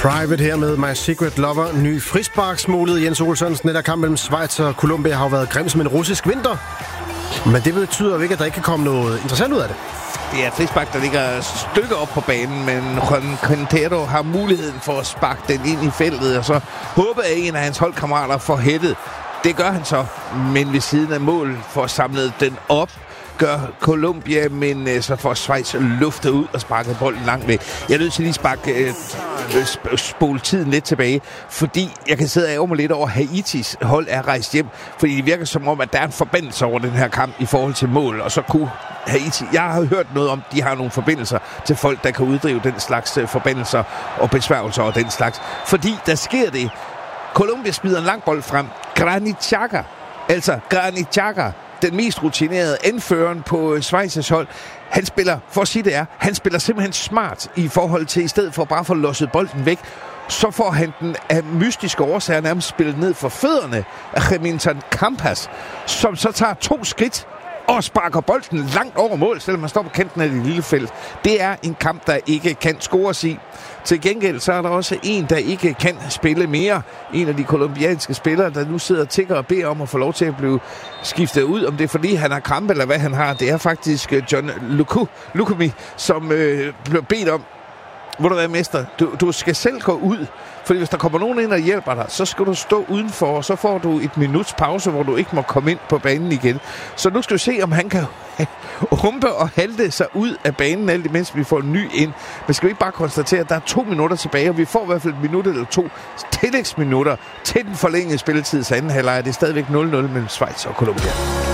Private her med My Secret Lover. Ny frisparksmålet Jens Olssonsen. Den kamp mellem Schweiz og Colombia har jo været grim som en russisk vinter. Men det betyder jo ikke, at der ikke kan komme noget interessant ud af det. Det er et frispark, der ligger stykker op på banen, men Juan Quintero har muligheden for at sparke den ind i feltet, og så håber jeg, en af hans holdkammerater får hættet. Det gør han så, men ved siden af mål for at samle den op, gør Colombia, men så får Schweiz luftet ud og sparket bolden langt væk. Jeg er nødt til lige spole tiden lidt tilbage, fordi jeg kan sidde og ærge mig lidt over, Haitis hold er rejst hjem, fordi det virker som om, at der er en forbindelse over den her kamp i forhold til mål, og så kunne Haiti, jeg har hørt noget om, de har nogle forbindelser til folk, der kan uddrive den slags forbindelser og besværgelser og den slags. Fordi der sker det. Colombia smider en lang bold frem. Granit Xhaka, den mest rutinerede anføreren på Schweiz's hold, han spiller, for at sige det er, han spiller simpelthen smart i forhold til, i stedet for bare at få losset bolden væk, så får han den af mystiske årsager nærmest spillet ned for fødderne af Remington Campas, som så tager 2 skridt og sparker bolden langt over mål, selvom man står på kanten af det lille felt. Det er en kamp, der ikke kan scores i. Til gengæld så er der også en, der ikke kan spille mere. En af de kolumbianske spillere, der nu sidder og tigger og beder om at få lov til at blive skiftet ud. Om det er fordi, han har krampe eller hvad han har. Det er faktisk John Lukumi, som bliver bedt om, hvor du er mester, du skal selv gå ud. Fordi hvis der kommer nogen ind og hjælper dig, så skal du stå udenfor, og så får du et minuts pause, hvor du ikke må komme ind på banen igen. Så nu skal du se, om han kan humpe og halte sig ud af banen, alt imens vi får en ny ind. Men skal vi ikke bare konstatere, at der er 2 minutter tilbage, og vi får i hvert fald 1 minut eller 2 tillægsminutter til den forlængede spilletid. Så anden halvleg er det stadigvæk 0-0 mellem Schweiz og Colombia.